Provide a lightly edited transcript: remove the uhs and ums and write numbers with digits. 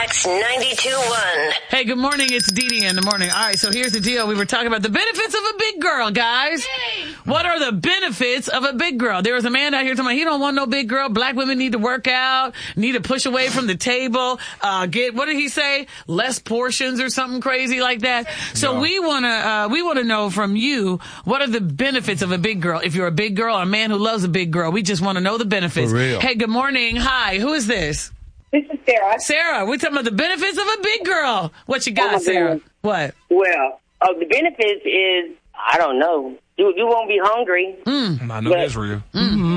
X92.1. Hey, good morning. It's Dee Dee in the morning. All right, so here's the deal. We were talking about the benefits of a big girl, guys. Yay. What are the benefits of a big girl? There was a man out here talking about he don't want no big girl. Black women need to work out, need to push away from the table, get, what did he say? Less portions or something crazy like that. So we want to know from you, what are the benefits of a big girl? If you're a big girl or a man who loves a big girl, we just want to know the benefits. For real. Hey, good morning. Hi, who is this? This is Sarah. Sarah, we're talking about the benefits of a big girl. What you got, Sarah? What? Well, the benefits is, I don't know. You won't be hungry. I know that's real.